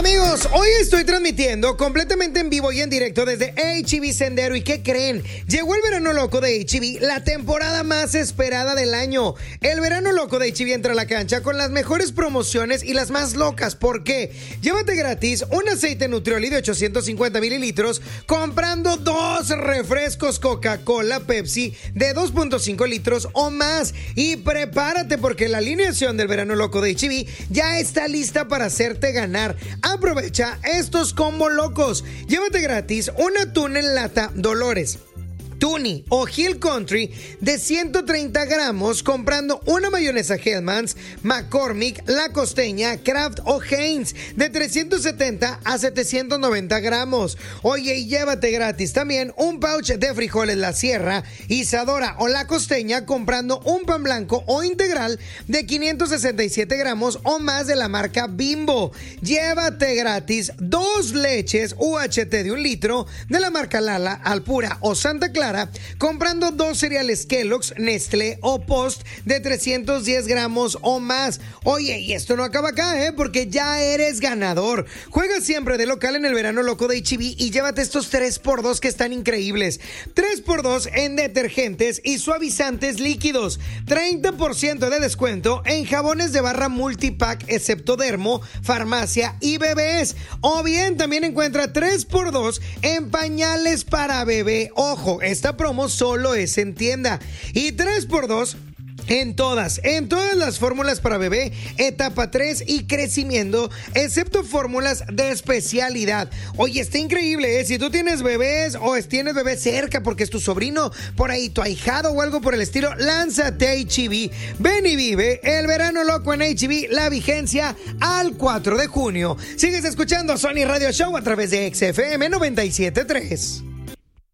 Amigos, hoy estoy transmitiendo completamente en vivo y en directo desde H-E-B Sendero. ¿Y qué creen? Llegó el verano loco de H-E-B, la temporada más esperada del año. El verano loco de H-E-B entra a la cancha con las mejores promociones y las más locas. ¿Por qué? Llévate gratis un aceite Nutrioli de 850 mililitros comprando 2 refrescos Coca-Cola Pepsi de 2.5 litros o más. Y prepárate porque la alineación del verano loco de H-E-B ya está lista para hacerte ganar. Aprovecha estos combo locos. Llévate gratis un atún en lata Dolores, Tuni o Hill Country de 130 gramos comprando una mayonesa Hellmann's, McCormick, La Costeña, Kraft o Heinz de 370 a 790 gramos. Oye, y llévate gratis también un pouch de frijoles La Sierra, Isadora o La Costeña comprando un pan blanco o integral de 567 gramos o más de la marca Bimbo. Llévate gratis 2 leches UHT de 1 litro de la marca Lala, Alpura o Santa Clara comprando 2 cereales Kellogg's, Nestlé o Post de 310 gramos o más. Oye, y esto no acaba acá, porque ya eres ganador. Juega siempre de local en el verano loco de H-E-B y llévate estos 3x2 que están increíbles. 3x2 en detergentes y suavizantes líquidos. 30% de descuento en jabones de barra multipack excepto Dermo, Farmacia y Bebés. O bien también encuentra 3x2 en pañales para bebé. Ojo, esta promo solo es en tienda. Y 3x2 en todas las fórmulas para bebé, etapa 3 y crecimiento, excepto fórmulas de especialidad. Oye, está increíble, Si tú tienes bebés o tienes bebés cerca porque es tu sobrino, por ahí tu ahijado o algo por el estilo, lánzate a H-E-B. Ven y vive el verano loco en H-E-B, la vigencia al 4 de junio. Sigues escuchando Sony Radio Show a través de XFM 97.3.